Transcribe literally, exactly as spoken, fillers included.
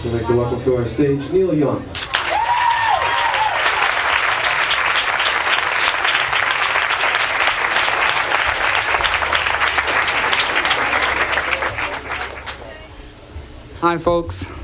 We'd like to welcome to our stage Neil Young. Hi folks,